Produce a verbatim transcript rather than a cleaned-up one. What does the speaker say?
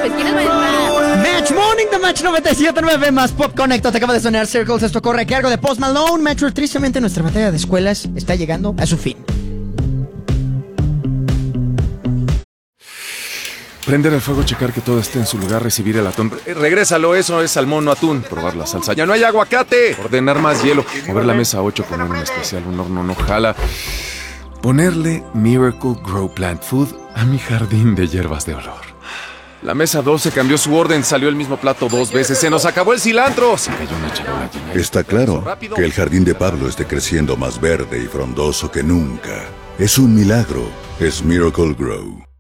sabes quién es maestra. Match Morning de Match noventa y siete punto nueve más Pop Connect. Te acaba de sonar Circles. Esto corre a cargo de Post Malone. Metro, tristemente nuestra batalla de escuelas está llegando a su fin. Prender el fuego, checar que todo esté en su lugar, recibir el atún. Eh, regrésalo, eso es salmón, no atún. Probar la salsa. ¡Ya no hay aguacate! Ordenar más hielo. Mover la mesa ocho, poner un especial, un horno no jala. Ponerle Miracle Grow Plant Food a mi jardín de hierbas de olor. La mesa doce cambió su orden, salió el mismo plato dos veces. ¡Se nos acabó el cilantro! Se cayó una charola llena. Está claro que el jardín de Pablo esté creciendo más verde y frondoso que nunca. Es un milagro. Es Miracle Grow.